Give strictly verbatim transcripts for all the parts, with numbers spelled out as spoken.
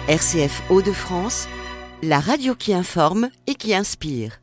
R C F Hauts-de-France, la radio qui informe et qui inspire.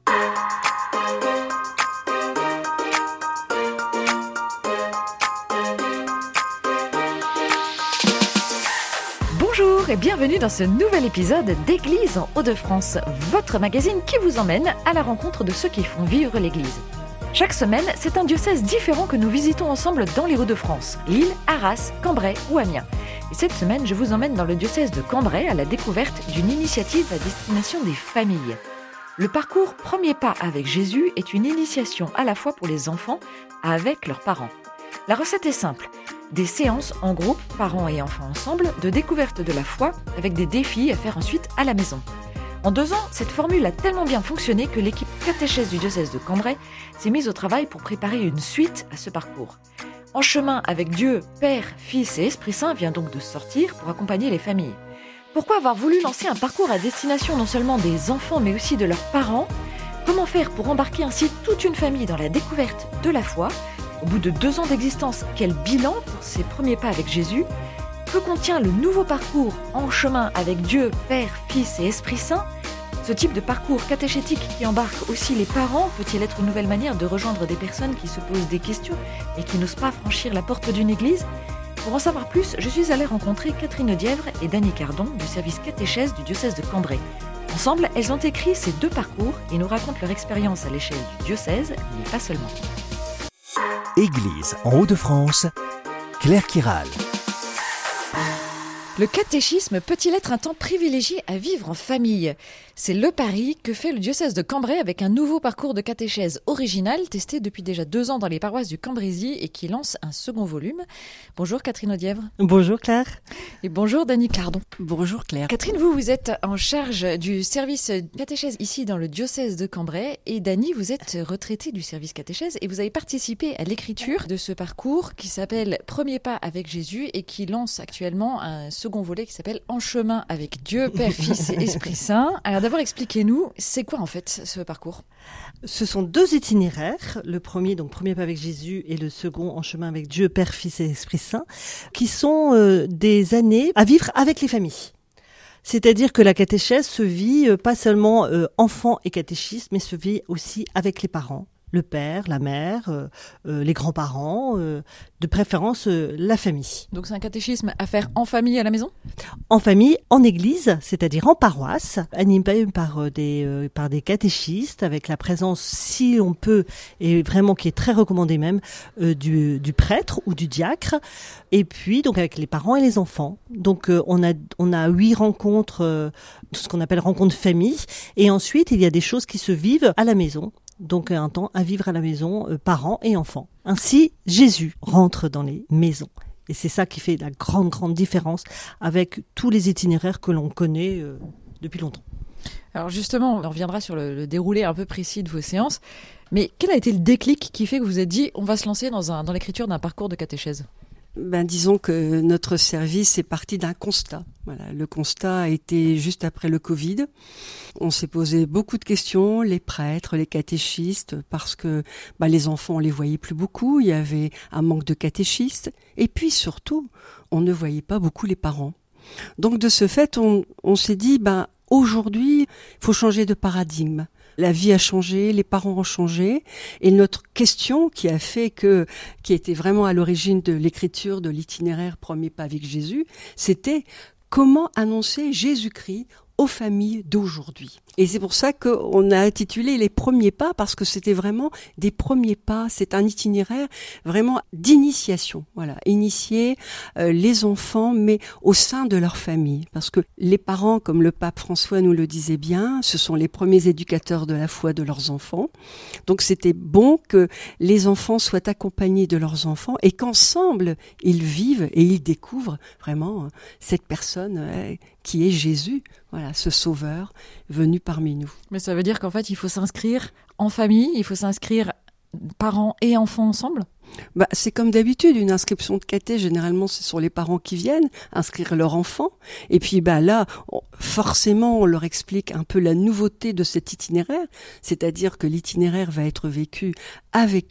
Bonjour et bienvenue dans ce nouvel épisode d'Église en Hauts-de-France, votre magazine qui vous emmène à la rencontre de ceux qui font vivre l'Église. Chaque semaine, c'est un diocèse différent que nous visitons ensemble dans les Hauts-de-France, Lille, Arras, Cambrai ou Amiens. Et cette semaine, je vous emmène dans le diocèse de Cambrai à la découverte d'une initiative à destination des familles. Le parcours Premier pas avec Jésus est une initiation à la fois pour les enfants avec leurs parents. La recette est simple, des séances en groupe, parents et enfants ensemble, de découverte de la foi avec des défis à faire ensuite à la maison. En deux ans, cette formule a tellement bien fonctionné que l'équipe catéchèse du diocèse de Cambrai s'est mise au travail pour préparer une suite à ce parcours. En chemin avec Dieu, Père, Fils et Esprit Saint vient donc de sortir pour accompagner les familles. Pourquoi avoir voulu lancer un parcours à destination non seulement des enfants mais aussi de leurs parents ? Comment faire pour embarquer ainsi toute une famille dans la découverte de la foi ? Au bout de deux ans d'existence, quel bilan pour ces premiers pas avec Jésus ? Que contient le nouveau parcours En chemin avec Dieu, Père, Fils et Esprit Saint ? Ce type de parcours catéchétique qui embarque aussi les parents peut-il être une nouvelle manière de rejoindre des personnes qui se posent des questions et qui n'osent pas franchir la porte d'une église ? Pour en savoir plus, je suis allée rencontrer Catherine Audièvre et Dany Cardon du service catéchèse du diocèse de Cambrai. Ensemble, elles ont écrit ces deux parcours et nous racontent leur expérience à l'échelle du diocèse, mais pas seulement. Église en Hauts-de-France, Claire Kiral. Le catéchisme peut-il être un temps privilégié à vivre en famille ? C'est le pari que fait le diocèse de Cambrai avec un nouveau parcours de catéchèse original testé depuis déjà deux ans dans les paroisses du Cambrésis et qui lance un second volume. Bonjour Catherine Audièvre. Bonjour Claire. Et bonjour Dany Cardon. Bonjour Claire. Catherine, vous, vous êtes en charge du service catéchèse ici dans le diocèse de Cambrai et Dany, vous êtes retraitée du service catéchèse et vous avez participé à l'écriture de ce parcours qui s'appelle Premier pas avec Jésus et qui lance actuellement un second volet qui s'appelle En chemin avec Dieu, Père, Fils et Esprit Saint. Alors d'abord, expliquez-nous, c'est quoi en fait ce parcours ? Ce sont deux itinéraires, le premier, donc Premier pas avec Jésus, et le second En chemin avec Dieu, Père, Fils et Esprit Saint, qui sont euh, des années à vivre avec les familles. C'est-à-dire que la catéchèse se vit euh, pas seulement euh, enfant et catéchisme, mais se vit aussi avec les parents. Le père, la mère, euh, euh, les grands-parents, euh, de préférence euh, la famille. Donc c'est un catéchisme à faire en famille à la maison ? En famille, en église, c'est-à-dire en paroisse, animé par euh, des euh, par des catéchistes, avec la présence, si on peut, et vraiment qui est très recommandé même, euh, du, du prêtre ou du diacre, et puis donc avec les parents et les enfants. Donc euh, on a on a huit rencontres, euh, ce qu'on appelle rencontres famille, et ensuite il y a des choses qui se vivent à la maison. Donc un temps à vivre à la maison, euh, parents et enfants. Ainsi, Jésus rentre dans les maisons. Et c'est ça qui fait la grande, grande différence avec tous les itinéraires que l'on connaît euh, depuis longtemps. Alors justement, on reviendra sur le, le déroulé un peu précis de vos séances. Mais quel a été le déclic qui fait que vous vous êtes dit on va se lancer dans, un, dans l'écriture d'un parcours de catéchèse ? Ben, disons que notre service est parti d'un constat. Voilà, le constat a été juste après le Covid. On s'est posé beaucoup de questions, les prêtres, les catéchistes, parce que ben, les enfants, on les voyait plus beaucoup. Il y avait un manque de catéchistes. Et puis surtout, on ne voyait pas beaucoup les parents. Donc de ce fait, on, on s'est dit, ben, aujourd'hui, il faut changer de paradigme. La vie a changé, les parents ont changé, et notre question qui a fait que, qui était vraiment à l'origine de l'écriture de l'itinéraire Premier pas avec Jésus, c'était comment annoncer Jésus-Christ aux familles d'aujourd'hui. Et c'est pour ça qu'on a intitulé les premiers pas, parce que c'était vraiment des premiers pas. C'est un itinéraire vraiment d'initiation. Voilà, initier euh, les enfants, mais au sein de leur famille. Parce que les parents, comme le pape François nous le disait bien, ce sont les premiers éducateurs de la foi de leurs enfants. Donc c'était bon que les enfants soient accompagnés de leurs enfants et qu'ensemble, ils vivent et ils découvrent vraiment cette personne euh, qui est Jésus. Voilà, ce sauveur venu parmi nous. Mais ça veut dire qu'en fait, il faut s'inscrire en famille, il faut s'inscrire parents et enfants ensemble ? Bah, c'est comme d'habitude, une inscription de caté, généralement, ce sont les parents qui viennent inscrire leur enfant. Et puis bah, là, on, forcément, on leur explique un peu la nouveauté de cet itinéraire, c'est-à-dire que l'itinéraire va être vécu avec eux,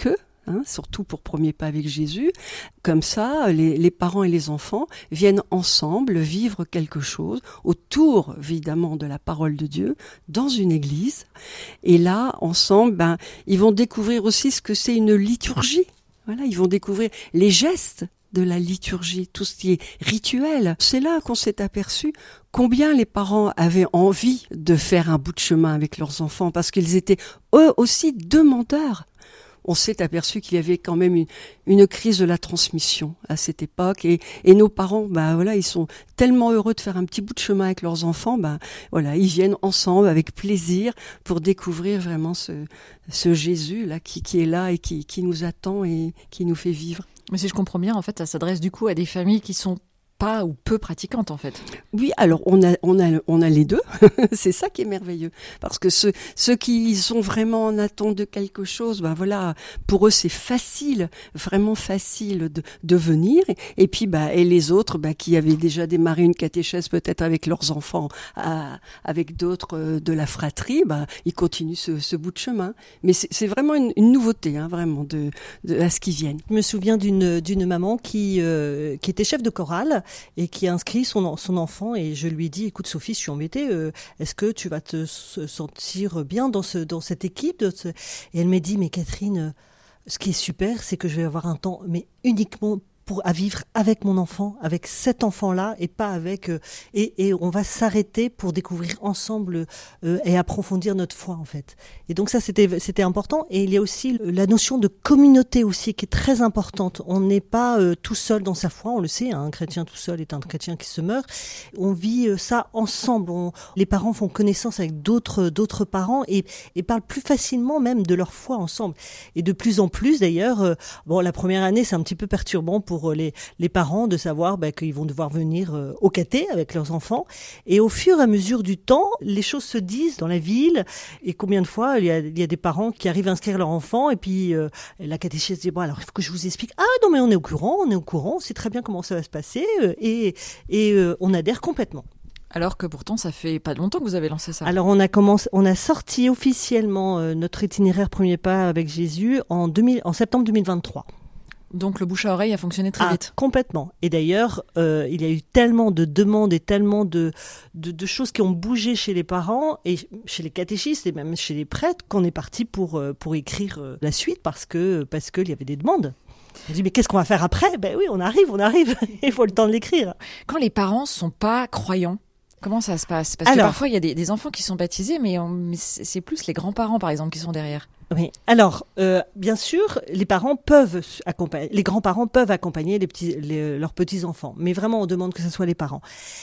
Hein, surtout pour Premier pas avec Jésus. Comme ça, les, les parents et les enfants viennent ensemble vivre quelque chose autour, évidemment, de la parole de Dieu, dans une église. Et là, ensemble, ben, ils vont découvrir aussi ce que c'est une liturgie. Voilà, ils vont découvrir les gestes de la liturgie, tout ce qui est rituel. C'est là qu'on s'est aperçu combien les parents avaient envie de faire un bout de chemin avec leurs enfants, parce qu'ils étaient eux aussi demandeurs. On s'est aperçu qu'il y avait quand même une, une crise de la transmission à cette époque, et, et nos parents, bah voilà, ils sont tellement heureux de faire un petit bout de chemin avec leurs enfants, bah voilà, ils viennent ensemble avec plaisir pour découvrir vraiment ce, ce Jésus là qui, qui est là et qui, qui nous attend et qui nous fait vivre. Mais si je comprends bien, en fait, ça s'adresse du coup à des familles qui sont pas ou peu pratiquantes, en fait. Oui, alors on a on a on a les deux. C'est ça qui est merveilleux, parce que ceux ceux qui sont vraiment en attente de quelque chose, ben voilà, pour eux c'est facile, vraiment facile de de venir. Et, et puis bah et les autres, bah qui avaient déjà démarré une catéchèse peut-être avec leurs enfants, à, avec d'autres euh, de la fratrie, bah ils continuent ce, ce bout de chemin. Mais c'est, c'est vraiment une, une nouveauté, hein, vraiment de, de à ce qu'ils viennent. Je me souviens d'une d'une maman qui euh, qui était chef de chorale et qui a inscrit son, son enfant, et je lui ai dit, écoute Sophie, je suis embêtée, euh, est-ce que tu vas te sentir bien dans, ce, dans cette équipe de ce... Et elle m'a dit, mais Catherine, euh, ce qui est super, c'est que je vais avoir un temps, mais uniquement pour à vivre avec mon enfant, avec cet enfant-là, et pas avec euh, et, et on va s'arrêter pour découvrir ensemble euh, et approfondir notre foi en fait. Et donc ça c'était c'était important. Et il y a aussi la notion de communauté aussi qui est très importante. On n'est pas euh, tout seul dans sa foi, on le sait. Hein, un chrétien tout seul est un chrétien qui se meurt. On vit euh, ça ensemble. On, les parents font connaissance avec d'autres d'autres parents et, et parlent plus facilement même de leur foi ensemble. Et de plus en plus d'ailleurs. Euh, bon, la première année c'est un petit peu perturbant pour pour les, les parents de savoir bah, qu'ils vont devoir venir euh, au caté avec leurs enfants. Et au fur et à mesure du temps, les choses se disent dans la ville. Et combien de fois, il y a, il y a des parents qui arrivent à inscrire leur enfant et puis euh, la catéchèse dit, bon alors il faut que je vous explique. Ah non mais on est au courant, on est au courant, on sait très bien comment ça va se passer euh, et, et euh, on adhère complètement. Alors que pourtant, ça fait pas longtemps que vous avez lancé ça. Alors on a commencé, on a sorti officiellement euh, notre itinéraire Premier pas avec Jésus en, deux mille, en septembre deux mille vingt-trois. Donc le bouche à oreille a fonctionné très ah, vite. Complètement. Et d'ailleurs, euh, il y a eu tellement de demandes et tellement de, de, de choses qui ont bougé chez les parents et chez les catéchistes et même chez les prêtres qu'on est parti pour, pour écrire la suite parce que parce qu'il y avait des demandes. On dit mais qu'est-ce qu'on va faire après ? Ben oui, on arrive, on arrive. Il faut le temps de l'écrire. Quand les parents sont pas croyants, comment ça se passe ? Parce Alors, que parfois il y a des, des enfants qui sont baptisés, mais, on, mais c'est plus les grands-parents par exemple qui sont derrière. Oui. Alors, euh, bien sûr, les parents peuvent accompagner, les grands-parents peuvent accompagner les petits, les, leurs petits-enfants, mais vraiment, on demande que ce soit les parents.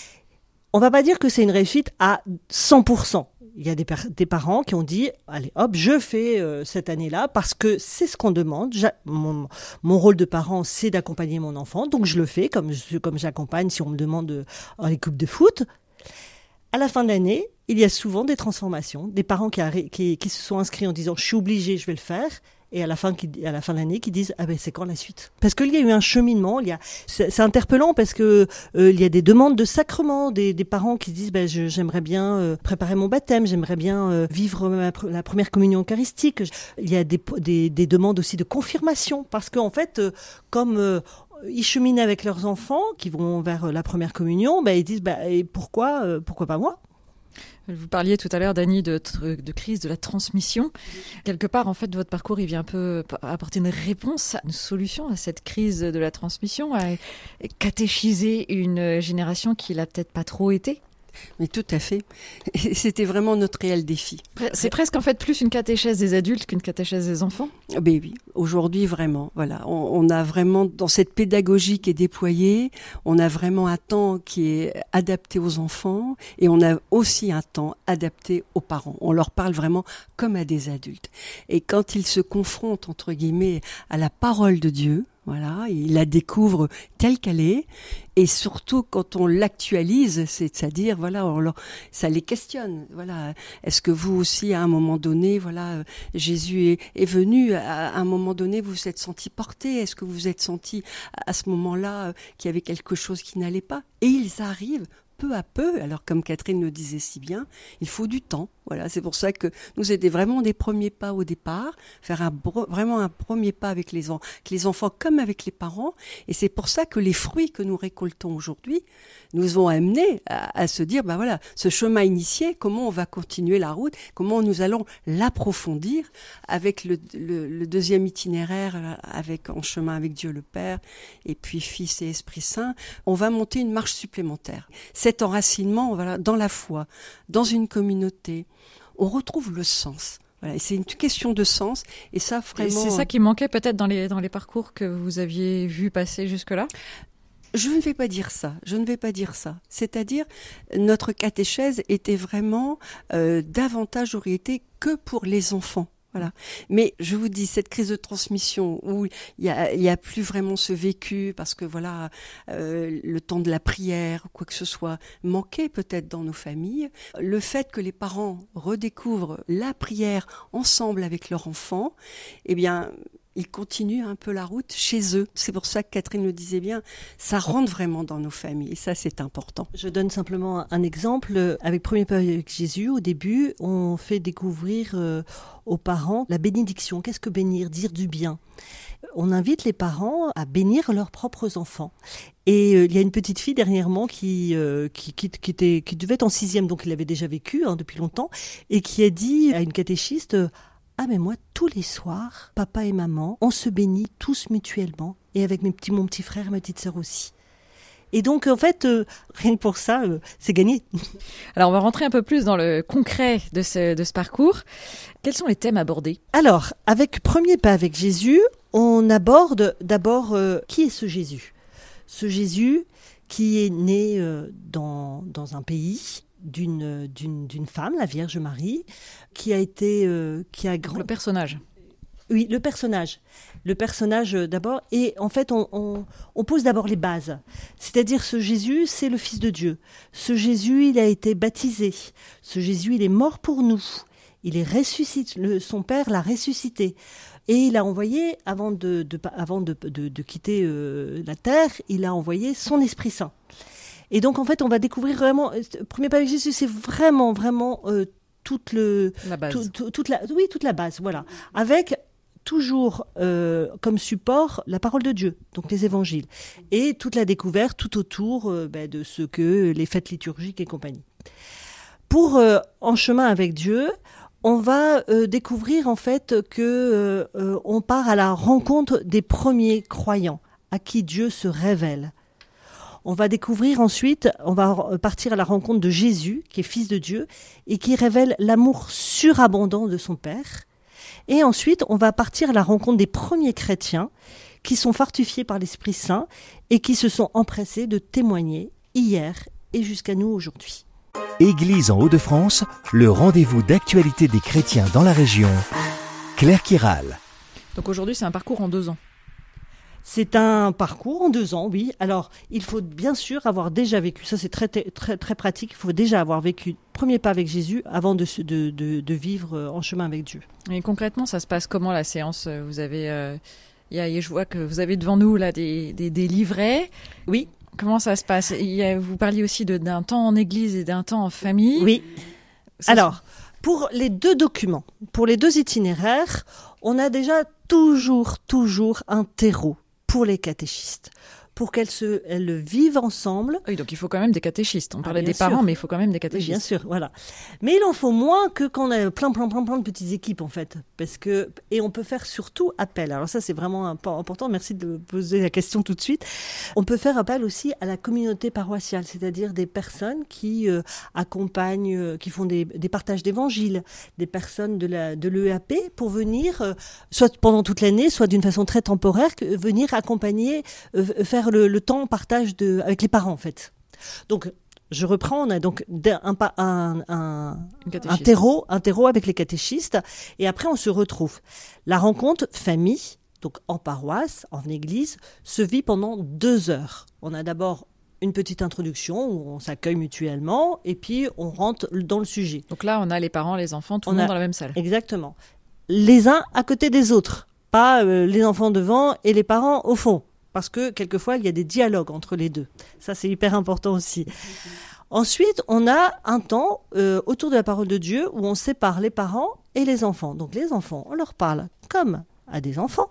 On va pas dire que c'est une réussite à cent pour cent. Il y a des, des parents qui ont dit, allez, hop, je fais euh, cette année-là parce que c'est ce qu'on demande. J'a- mon, mon rôle de parent, c'est d'accompagner mon enfant, donc je le fais comme, je, comme j'accompagne si on me demande euh, les coupes de foot. À la fin de l'année, il y a souvent des transformations, des parents qui, arri- qui, qui se sont inscrits en disant « je suis obligé, je vais le faire », et à la fin, qui, à la fin de l'année, qui disent « ah ben c'est quand la suite ?» Parce qu'il y a eu un cheminement, il y a, c'est, c'est interpellant parce que euh, il y a des demandes de sacrement, des, des parents qui disent ben, je, « j'aimerais bien euh, préparer mon baptême, j'aimerais bien euh, vivre ma, la première communion eucharistique ». Il y a des, des, des demandes aussi de confirmation parce qu'en fait, euh, comme... Euh, ils cheminent avec leurs enfants qui vont vers la première communion, bah, ils disent bah, et pourquoi, euh, pourquoi pas moi ? Vous parliez tout à l'heure, Dany, de, de crise de la transmission. Quelque part, en fait, votre parcours, il vient un peu apporter une réponse, une solution à cette crise de la transmission, à catéchiser une génération qui l'a peut-être pas trop été. Mais tout à fait. Et c'était vraiment notre réel défi. C'est presque en fait plus une catéchèse des adultes qu'une catéchèse des enfants. Ben oui, aujourd'hui vraiment. Voilà, on, on a vraiment dans cette pédagogie qui est déployée, on a vraiment un temps qui est adapté aux enfants et on a aussi un temps adapté aux parents. On leur parle vraiment comme à des adultes. Et quand ils se confrontent entre guillemets à la parole de Dieu, voilà, ils la découvrent telle qu'elle est Et surtout quand on l'actualise, c'est-à-dire voilà, on leur, ça les questionne. Voilà, est-ce que vous aussi à un moment donné, voilà, Jésus est, est venu à un moment donné, vous vous êtes senti porté. Est-ce que vous vous êtes senti à ce moment-là qu'il y avait quelque chose qui n'allait pas? Et ils arrivent peu à peu. Alors comme Catherine le disait si bien, il faut du temps. Voilà, c'est pour ça que nous c'était vraiment des premiers pas au départ, faire un vraiment un premier pas avec les, en, avec les enfants comme avec les parents. Et c'est pour ça que les fruits que nous récoltons aujourd'hui nous ont amenés à, à se dire, bah voilà, ce chemin initié, comment on va continuer la route, comment nous allons l'approfondir avec le, le, le deuxième itinéraire, avec en chemin avec Dieu le Père, et puis Fils et Esprit Saint. On va monter une marche supplémentaire. Cet enracinement, voilà, dans la foi, dans une communauté, on retrouve le sens. Voilà, et c'est une question de sens. Et ça, vraiment. Et c'est ça qui manquait peut-être dans les, dans les parcours que vous aviez vu passer jusque-là? Je ne vais pas dire ça. Je ne vais pas dire ça. C'est-à-dire, notre catéchèse était vraiment euh, davantage orientée que pour les enfants. Voilà. Mais je vous dis, cette crise de transmission où il y a, il y a plus vraiment ce vécu parce que voilà, euh, le temps de la prière, quoi que ce soit, manquait peut-être dans nos familles. Le fait que les parents redécouvrent la prière ensemble avec leur enfant, eh bien, ils continuent un peu la route chez eux. C'est pour ça que Catherine le disait bien, ça rentre vraiment dans nos familles et ça c'est important. Je donne simplement un exemple. Avec Premier Pas avec Jésus, au début, on fait découvrir euh, aux parents la bénédiction. Qu'est-ce que bénir? Dire du bien. On invite les parents à bénir leurs propres enfants. Et euh, il y a une petite fille dernièrement qui, euh, qui, qui, qui, était, qui devait être en sixième, donc il avait déjà vécu hein, depuis longtemps, et qui a dit à une catéchiste... Ah mais moi, tous les soirs, papa et maman, on se bénit tous mutuellement, et avec mes petits, mon petit frère et ma petite sœur aussi. Et donc, en fait, euh, rien que pour ça, euh, c'est gagné. Alors, on va rentrer un peu plus dans le concret de ce, de ce parcours. Quels sont les thèmes abordés? Alors, avec Premier Pas avec Jésus, on aborde d'abord euh, qui est ce Jésus? Ce Jésus qui est né euh, dans, dans un pays... D'une, d'une, d'une femme, la Vierge Marie, qui a été... Euh, qui a grand... Le personnage. Oui, le personnage. Le personnage euh, d'abord. Et en fait, on, on, on pose d'abord les bases. C'est-à-dire, ce Jésus, c'est le Fils de Dieu. Ce Jésus, il a été baptisé. Ce Jésus, il est mort pour nous. Il est ressuscité. Le, son Père l'a ressuscité. Et il a envoyé, avant de, de, avant de, de, de quitter euh, la terre, il a envoyé son Esprit Saint. Et donc, en fait, on va découvrir vraiment... Premier Pas avec Jésus, c'est vraiment, vraiment euh, toute, le, la base. Tout, tout, toute la, oui, toute la base, voilà. Avec toujours euh, comme support la parole de Dieu, donc les évangiles. Et toute la découverte tout autour euh, ben, de ce que les fêtes liturgiques et compagnie. Pour euh, En chemin avec Dieu, on va euh, découvrir en fait que euh, on part à la rencontre des premiers croyants à qui Dieu se révèle. On va découvrir ensuite, on va partir à la rencontre de Jésus, qui est Fils de Dieu, et qui révèle l'amour surabondant de son Père. Et ensuite, on va partir à la rencontre des premiers chrétiens, qui sont fortifiés par l'Esprit Saint, et qui se sont empressés de témoigner hier et jusqu'à nous aujourd'hui. Église en Hauts-de-France, le rendez-vous d'actualité des chrétiens dans la région. Claire Kiral. Donc aujourd'hui, c'est un parcours en deux ans. C'est un parcours en deux ans, oui. Alors, il faut bien sûr avoir déjà vécu, ça c'est très, très, très pratique, il faut déjà avoir vécu Premier Pas avec Jésus avant de, de, de, de vivre En chemin avec Dieu. Et concrètement, ça se passe comment la séance? Vous avez, euh, y a, je vois que vous avez devant nous là, des, des, des livrets. Oui. Comment ça se passe? Il y a, vous parliez aussi de, d'un temps en église et d'un temps en famille. Oui. Ça, Alors, pour les deux documents, pour les deux itinéraires, on a déjà toujours, toujours un terreau pour les catéchistes, pour qu'elles se, elles le vivent ensemble. Oui, donc il faut quand même des catéchistes. On parlait ah, des sûr. parents, mais il faut quand même des catéchistes. Oui, bien sûr, voilà. Mais il en faut moins que quand on a plein, plein, plein, plein de petites équipes, en fait. Parce que, et on peut faire surtout appel. Alors ça, c'est vraiment important. Merci de poser la question tout de suite. On peut faire appel aussi à la communauté paroissiale, c'est-à-dire des personnes qui euh, accompagnent, euh, qui font des, des partages d'évangiles, des personnes de, la, de l'E A P pour venir, euh, soit pendant toute l'année, soit d'une façon très temporaire, que, venir accompagner, euh, faire le, le temps partage de, avec les parents, en fait. Donc, je reprends, on a donc un, un, un, un, terreau, un terreau avec les catéchistes, et après on se retrouve. La rencontre famille, donc en paroisse, en église, se vit pendant deux heures. On a d'abord une petite introduction où on s'accueille mutuellement et puis on rentre dans le sujet. Donc là, on a les parents, les enfants, tout On le monde a- dans la même salle. Exactement. Les uns à côté des autres, pas euh, les enfants devant et les parents au fond. Parce que quelquefois, il y a des dialogues entre les deux. Ça, c'est hyper important aussi. Ensuite, on a un temps euh, autour de la parole de Dieu où on sépare les parents et les enfants. Donc les enfants, on leur parle comme à des enfants.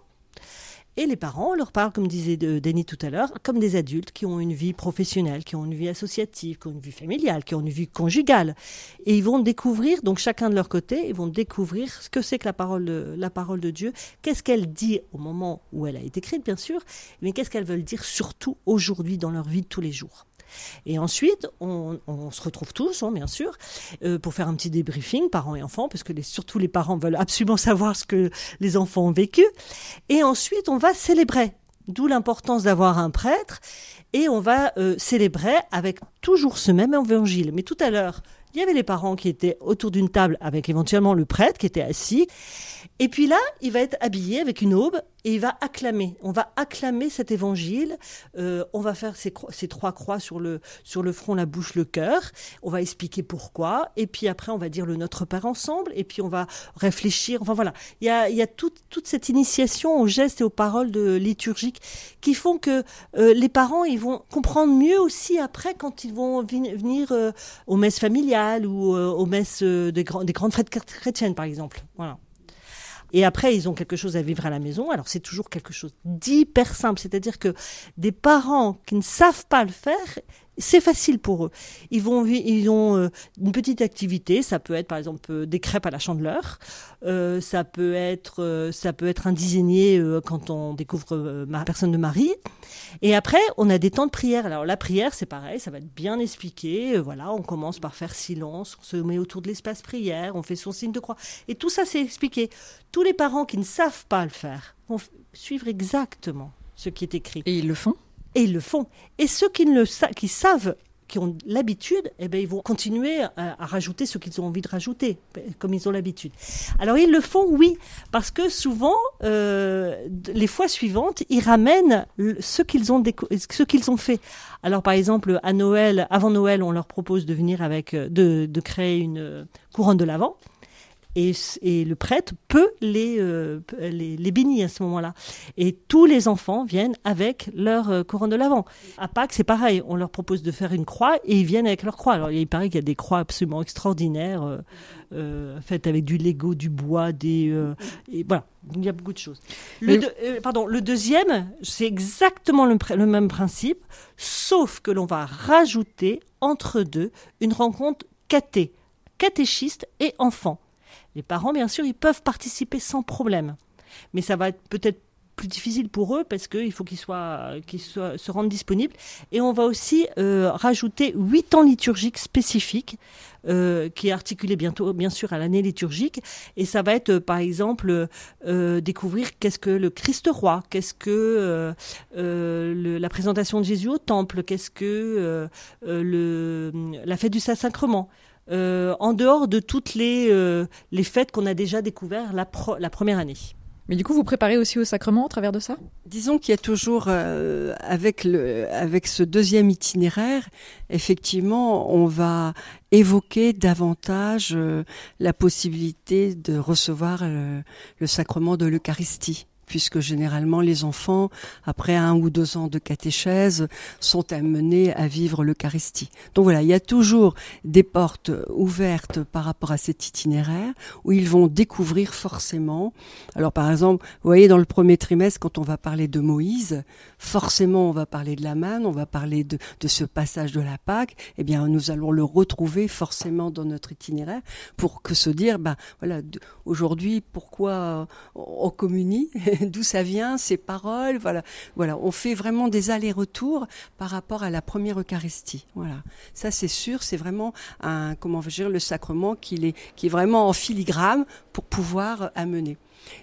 Et les parents, on leur parle, comme disait de- Denis tout à l'heure, comme des adultes qui ont une vie professionnelle, qui ont une vie associative, qui ont une vie familiale, qui ont une vie conjugale. Et ils vont découvrir, donc chacun de leur côté, ils vont découvrir ce que c'est que la parole de, la parole de Dieu, qu'est-ce qu'elle dit au moment où elle a été écrite, bien sûr, mais qu'est-ce qu'elle veut dire surtout aujourd'hui dans leur vie de tous les jours. Et ensuite, on, on se retrouve tous, hein, bien sûr, euh, pour faire un petit débriefing, parents et enfants, parce que les, surtout les parents veulent absolument savoir ce que les enfants ont vécu. Et ensuite, on va célébrer, d'où l'importance d'avoir un prêtre, et on va euh, célébrer avec toujours ce même évangile. Mais tout à l'heure, il y avait les parents qui étaient autour d'une table avec éventuellement le prêtre qui était assis. Et puis là, il va être habillé avec une aube et il va acclamer. On va acclamer cet évangile. Euh, on va faire ces, cro- ces trois croix sur le, sur le front, la bouche, le cœur. On va expliquer pourquoi. Et puis après, on va dire le Notre Père ensemble. Et puis on va réfléchir. Enfin voilà, il y a, il y a toute, toute cette initiation aux gestes et aux paroles de liturgiques qui font que euh, les parents, ils vont comprendre mieux aussi après quand ils vont vi- venir euh, aux messes familiales ou euh, aux messes euh, des, grands, des grandes fêtes chrétiennes, par exemple. Voilà. Et après, ils ont quelque chose à vivre à la maison. Alors, c'est toujours quelque chose d'hyper simple. C'est-à-dire que des parents qui ne savent pas le faire, c'est facile pour eux. Ils vont, vi- ils ont euh, une petite activité. Ça peut être, par exemple, euh, des crêpes à la chandeleur. Euh, ça peut être, euh, ça peut être un dizainier euh, quand on découvre euh, ma personne de Marie. Et après, on a des temps de prière. Alors, la prière, c'est pareil. Ça va être bien expliqué. Euh, voilà, on commence par faire silence. On se met autour de l'espace prière. On fait son signe de croix. Et tout ça, c'est expliqué. Tous les parents qui ne savent pas le faire vont f- suivre exactement ce qui est écrit. Et ils le font. Et ils le font. Et ceux qui, ne le sa- qui savent, qui ont l'habitude, eh ben, ils vont continuer à, à rajouter ce qu'ils ont envie de rajouter, comme ils ont l'habitude. Alors ils le font, oui, parce que souvent, euh, les fois suivantes, ils ramènent le- ce qu'ils ont, déco- ce qu'ils ont fait. Alors par exemple, à Noël, avant Noël, on leur propose de venir avec, euh, de, de créer une euh, couronne de l'Avent. Et, et le prêtre peut les, euh, les, les bénir à ce moment-là. Et tous les enfants viennent avec leur euh, couronne de l'Avent. À Pâques, c'est pareil. On leur propose de faire une croix et ils viennent avec leur croix. Alors, il paraît qu'il y a des croix absolument extraordinaires, euh, euh, faites avec du Lego, du bois, des... Euh, et voilà, il y a beaucoup de choses. Le, Mais- deux- euh, pardon, le deuxième, c'est exactement le, pr- le même principe, sauf que l'on va rajouter entre deux une rencontre caté, catéchiste et enfant. Les parents, bien sûr, ils peuvent participer sans problème. Mais ça va être peut-être plus difficile pour eux parce qu'il faut qu'ils soient, qu'ils soient, se rendent disponibles. Et on va aussi euh, rajouter huit temps liturgiques spécifiques euh, qui est articulé bientôt, bien sûr, à l'année liturgique. Et ça va être, euh, par exemple, euh, découvrir qu'est-ce que le Christ roi, qu'est-ce que euh, euh, le, la présentation de Jésus au temple, qu'est-ce que euh, euh, le, la fête du Saint-Sacrement. Euh, en dehors de toutes les, euh, les fêtes qu'on a déjà découvertes la, pro- la première année. Mais du coup, vous préparez aussi au sacrement au travers de ça ? Disons qu'il y a toujours, euh, avec, le, avec ce deuxième itinéraire, effectivement, on va évoquer davantage euh, la possibilité de recevoir euh, le sacrement de l'Eucharistie, puisque généralement les enfants, après un ou deux ans de catéchèse, sont amenés à vivre l'Eucharistie. Donc voilà, il y a toujours des portes ouvertes par rapport à cet itinéraire, où ils vont découvrir forcément. Alors par exemple, vous voyez, dans le premier trimestre, quand on va parler de Moïse, forcément on va parler de la manne, on va parler de, de ce passage de la Pâque, eh bien nous allons le retrouver forcément dans notre itinéraire, pour que se dire, ben voilà, de, aujourd'hui, pourquoi on, on communie, d'où ça vient, ces paroles, voilà, voilà, on fait vraiment des allers-retours par rapport à la première Eucharistie, voilà. Ça c'est sûr, c'est vraiment un, comment dire, le sacrement qui est, qui est vraiment en filigrane pour pouvoir amener. Et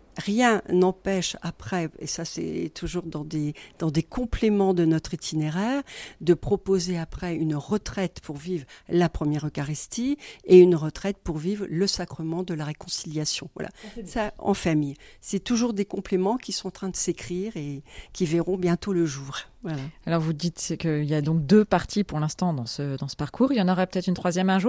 rien n'empêche après, et ça c'est toujours dans des, dans des compléments de notre itinéraire, de proposer après une retraite pour vivre la première Eucharistie et une retraite pour vivre le sacrement de la réconciliation. Voilà, ça en famille. C'est toujours des compléments qui sont en train de s'écrire et qui verront bientôt le jour. Voilà. Alors vous dites qu'il y a donc deux parties pour l'instant dans ce, dans ce parcours. Il y en aura peut-être une troisième un jour ?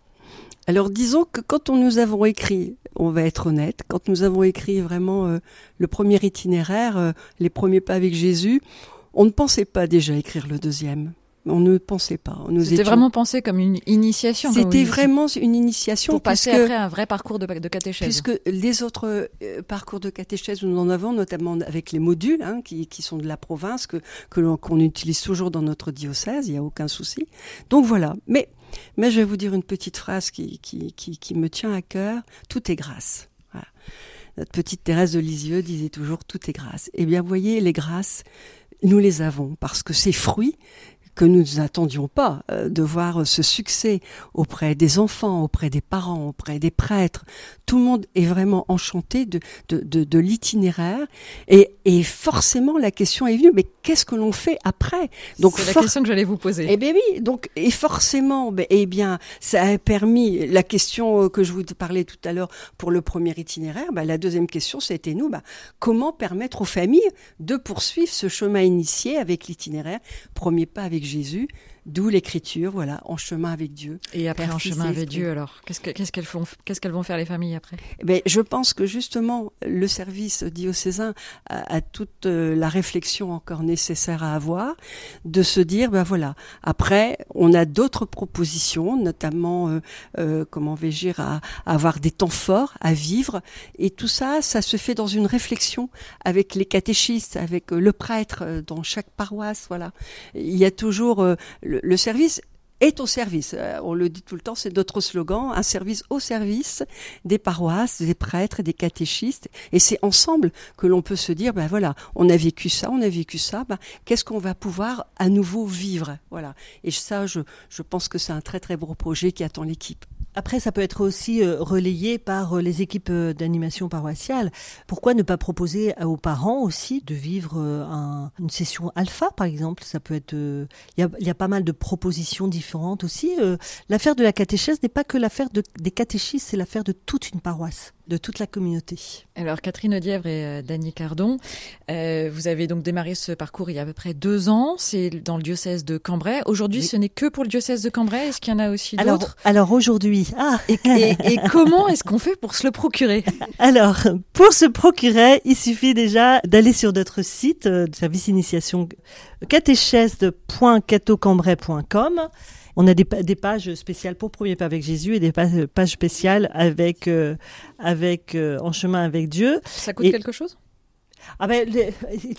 Alors disons que quand on nous avons écrit, on va être honnête, quand nous avons écrit vraiment euh, le premier itinéraire, euh, les premiers pas avec Jésus, on ne pensait pas déjà écrire le deuxième. On ne pensait pas. Nous C'était étions... vraiment pensé comme une initiation. C'était comme vraiment une initiation. Pour passer puisque, après un vrai parcours de, de catéchèse. Puisque les autres euh, parcours de catéchèse, nous en avons notamment avec les modules, hein, qui, qui sont de la province, que, que l'on, qu'on utilise toujours dans notre diocèse, il n'y a aucun souci. Donc voilà. Mais, mais je vais vous dire une petite phrase qui, qui, qui, qui me tient à cœur. Tout est grâce. Voilà. Notre petite Thérèse de Lisieux disait toujours tout est grâce. Eh bien, vous voyez, les grâces, nous les avons parce que ces fruits que nous n'attendions pas euh, de voir ce succès auprès des enfants, auprès des parents, auprès des prêtres. Tout le monde est vraiment enchanté de, de, de, de l'itinéraire. Et, et forcément, la question est venue, mais qu'est-ce que l'on fait après ? Donc, c'est for- la question que j'allais vous poser. Eh bien oui, donc, et forcément, ben, eh bien, ça a permis, la question que je vous parlais tout à l'heure pour le premier itinéraire, ben, la deuxième question, c'était nous, ben, comment permettre aux familles de poursuivre ce chemin initié avec l'itinéraire, premier pas avec Jésus, d'où l'écriture, voilà, en chemin avec Dieu. Et après, en chemin avec Dieu, alors, qu'est-ce, que, qu'est-ce, qu'elles font, qu'est-ce qu'elles vont faire les familles après ? Eh bien, je pense que justement, le service diocésain a, a toute la réflexion encore nécessaire à avoir, de se dire, ben voilà, après, on a d'autres propositions, notamment, euh, euh, comment vais-je dire, à, à avoir des temps forts, à vivre, et tout ça, ça se fait dans une réflexion avec les catéchistes, avec le prêtre dans chaque paroisse, voilà. Il y a toujours euh, le, le service est au service. On le dit tout le temps, c'est notre slogan, un service au service des paroisses, des prêtres, des catéchistes. Et c'est ensemble que l'on peut se dire, ben voilà, on a vécu ça, on a vécu ça, ben qu'est-ce qu'on va pouvoir à nouveau vivre, voilà. Et ça, je, je pense que c'est un très très beau projet qui attend l'équipe. Après, ça peut être aussi euh, relayé par euh, les équipes euh, d'animation paroissiale. Pourquoi ne pas proposer aux parents aussi de vivre euh, un, une session alpha, par exemple ? Ça peut être. Il euh, y, a, y a pas mal de propositions différentes aussi. Euh, l'affaire de la catéchèse n'est pas que l'affaire de, des catéchistes, c'est l'affaire de toute une paroisse, de toute la communauté. Alors, Catherine Audièvre et euh, Dany Cardon, euh, vous avez donc démarré ce parcours il y a à peu près deux ans. C'est dans le diocèse de Cambrai. Aujourd'hui, oui. Ce n'est que pour le diocèse de Cambrai. Est-ce qu'il y en a aussi alors, d'autres ? Alors aujourd'hui. Ah. Et, et, et comment est-ce qu'on fait pour se le procurer ? Alors, pour se procurer, il suffit déjà d'aller sur notre site, euh, service initiation catéchèse point catocambrai point com. On a des, des pages spéciales pour Premier pas avec Jésus et des pages, pages spéciales avec, euh, avec euh, En chemin avec Dieu. Ça coûte et, quelque chose ? Ah ben, les,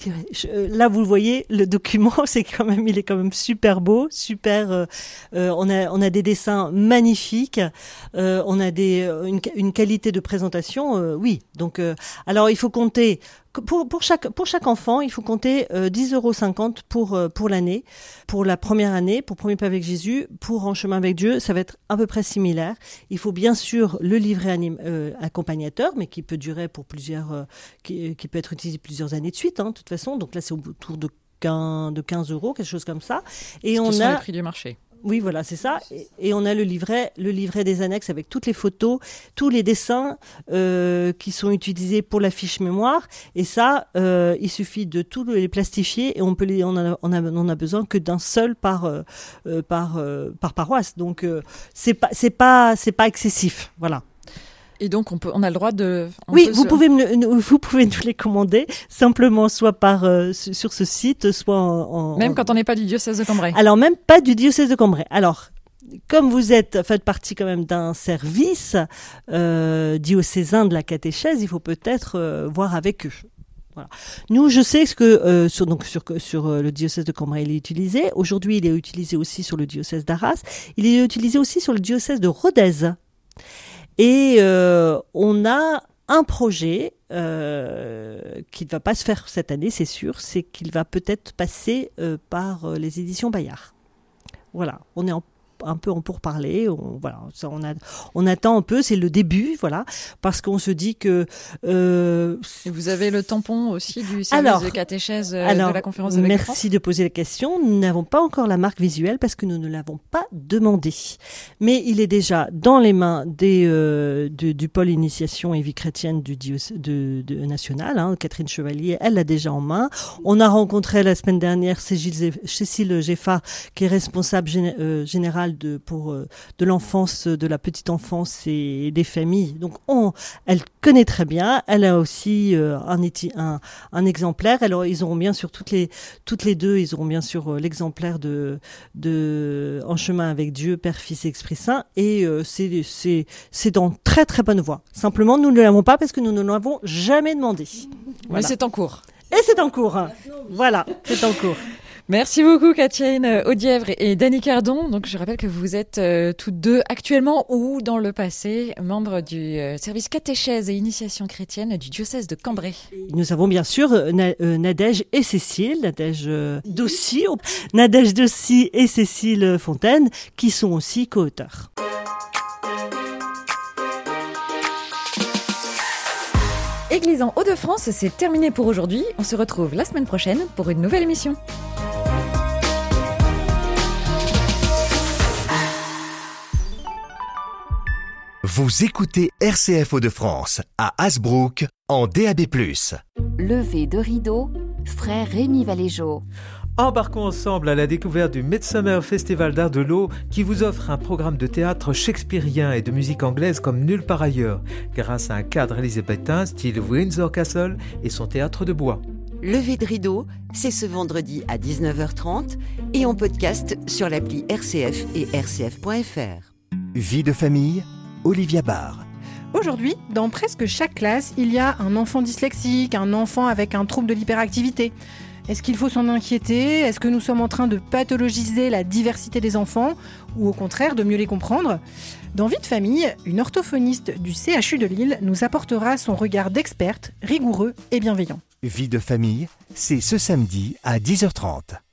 là vous le voyez, le document c'est quand même, il est quand même super beau, super. Euh, euh, on a on a des dessins magnifiques, euh, on a des une, une qualité de présentation, euh, oui. Donc euh, alors il faut compter pour pour chaque pour chaque enfant, il faut compter euh, dix euros cinquante pour euh, pour l'année, pour la première année, pour Premier pas avec Jésus, pour En chemin avec Dieu, ça va être à peu près similaire. Il faut bien sûr le livret anim, euh, accompagnateur, mais qui peut durer pour plusieurs, euh, qui, qui peut être utilisé plusieurs années de suite, hein, de toute façon. Donc là, c'est autour de quinze, de quinze euros, quelque chose comme ça. Et on a le prix du marché. Oui, voilà, c'est ça. Et, et on a le livret, le livret des annexes avec toutes les photos, tous les dessins euh, qui sont utilisés pour la fiche mémoire. Et ça, euh, il suffit de tous les plastifier et on peut les, on a, on a, on a besoin que d'un seul par euh, par euh, par paroisse. Donc euh, c'est pas c'est pas c'est pas excessif, voilà. Et donc, on, peut, on a le droit de... Oui, vous, se... pouvez me, vous pouvez nous les commander, simplement soit par, euh, sur ce site, soit en... en même quand on n'est pas du diocèse de Cambrai. Alors, même pas du diocèse de Cambrai. Alors, comme vous êtes, faites partie quand même d'un service euh, diocésain de la catéchèse, il faut peut-être euh, voir avec eux. Voilà. Nous, je sais que euh, sur, donc, sur, sur euh, le diocèse de Cambrai, il est utilisé. Aujourd'hui, il est utilisé aussi sur le diocèse d'Arras. Il est utilisé aussi sur le diocèse de Rodez. Et euh, on a un projet euh, qui ne va pas se faire cette année, c'est sûr, c'est qu'il va peut-être passer euh, par euh, les éditions Bayard. Voilà, on est en, un peu en pourparlers. On, voilà, ça, on, a, on attend un peu, c'est le début, voilà, parce qu'on se dit que... Euh, Et vous avez le tampon aussi du service alors, de catéchèse euh, alors, de la conférence de merci de poser la question. Nous n'avons pas encore la marque visuelle parce que nous ne l'avons pas demandé. Mais il est déjà dans les mains des, euh, du, du pôle initiation et vie chrétienne du diocèse de, de national. Hein, Catherine Chevalier, elle l'a déjà en main. On a rencontré la semaine dernière Cécile Geffard, qui est responsable gén- euh, générale de, pour, euh, de l'enfance, de la petite enfance et des familles. Donc, on, elle connaît très bien. Elle a aussi euh, un, un, un exemplaire. Alors, ils auront bien sûr toutes les, toutes les deux, ils auront bien sûr euh, l'exemplaire de, de En chemin avec Dieu, Père, Fils et Esprit Saint. Et euh, c'est, c'est, c'est dans très très bonne voie. Simplement, nous ne l'avons pas parce que nous ne l'avons jamais demandé. Voilà. Mais c'est en cours. Et c'est en cours. Voilà, c'est en cours. Merci beaucoup Katiane Audièvre et Dany Cardon. Donc je rappelle que vous êtes euh, toutes deux actuellement ou dans le passé membres du euh, service catéchèse et initiation chrétienne du diocèse de Cambrai. Nous avons bien sûr euh, Na- euh, Nadège et Cécile, Nadège euh, Dossi, Nadège Dossi et Cécile Fontaine qui sont aussi co-auteurs. Église en Hauts-de-France, c'est terminé pour aujourd'hui. On se retrouve la semaine prochaine pour une nouvelle émission. Vous écoutez R C F Hauts-de-France à Hasbrook en D A B plus. Levé de rideau, frère Rémi Valéjo. Embarquons ensemble à la découverte du Midsummer Festival d'Art de l'Eau qui vous offre un programme de théâtre shakespearien et de musique anglaise comme nulle part ailleurs, grâce à un cadre élisabétain style Windsor Castle et son théâtre de bois. Levé de rideau, c'est ce vendredi à dix-neuf heures trente et en podcast sur l'appli R C F et R C F point F R. Vie de famille, Olivia Barr. Aujourd'hui, dans presque chaque classe, il y a un enfant dyslexique, un enfant avec un trouble de l'hyperactivité. Est-ce qu'il faut s'en inquiéter ? Est-ce que nous sommes en train de pathologiser la diversité des enfants ou au contraire de mieux les comprendre ? Dans Vie de famille, une orthophoniste du C H U de Lille nous apportera son regard d'experte, rigoureux et bienveillant. Vie de famille, c'est ce samedi à dix heures trente.